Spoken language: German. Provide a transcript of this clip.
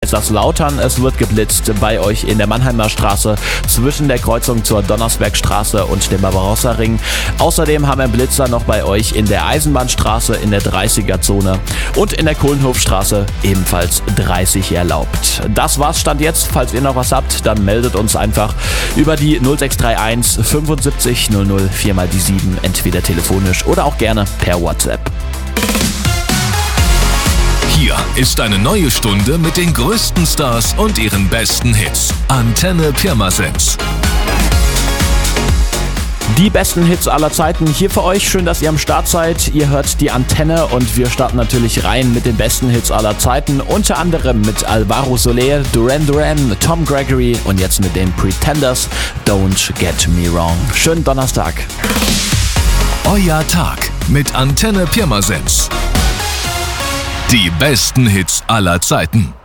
Kaiserslautern. Es wird geblitzt bei euch in der Mannheimer Straße zwischen der Kreuzung zur Donnersbergstraße und dem Barbarossa-Ring. Außerdem haben wir einen Blitzer noch bei euch in der Eisenbahnstraße in der 30er-Zone und in der Kohlenhofstraße ebenfalls 30 erlaubt. Das war's Stand jetzt. Falls ihr noch was habt, dann meldet uns einfach über die 0631 75 00 4 mal die 7, entweder telefonisch oder auch gerne per WhatsApp. Hier ist eine neue Stunde mit den größten Stars und ihren besten Hits. Antenne Pirmasens. Die besten Hits aller Zeiten hier für euch. Schön, dass ihr am Start seid. Ihr hört die Antenne und wir starten natürlich rein mit den besten Hits aller Zeiten. Unter anderem mit Alvaro Soler, Duran Duran, Tom Gregory und jetzt mit den Pretenders, Don't Get Me Wrong. Schönen Donnerstag. Euer Tag mit Antenne Pirmasens. Die besten Hits aller Zeiten.